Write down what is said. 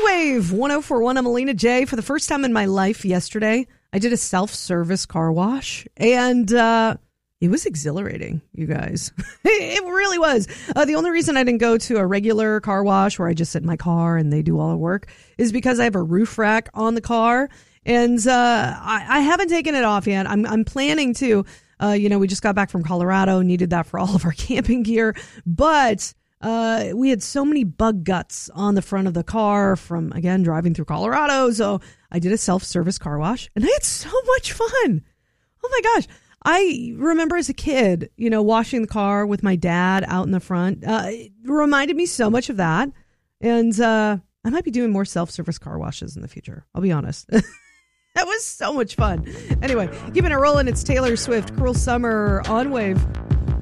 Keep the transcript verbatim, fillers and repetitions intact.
Wave one oh four point one. I'm Alina J. For the first time in my life yesterday, I did a self-service car wash, and uh, it was exhilarating, you guys. It really was. Uh, the only reason I didn't go to a regular car wash where I just sit in my car and they do all the work is because I have a roof rack on the car, and uh, I, I haven't taken it off yet. I'm, I'm planning to. Uh, you know, we just got back from Colorado, needed that for all of our camping gear, but... Uh, we had so many bug guts on the front of the car from, again, driving through Colorado. So I did a self-service car wash and I had so much fun. Oh my gosh. I remember as a kid, you know, washing the car with my dad out in the front. Uh, it reminded me so much of that. And uh, I might be doing more self-service car washes in the future. I'll be honest. That was so much fun. Anyway, keeping it rolling. It's Taylor Swift, Cruel Summer on Wave.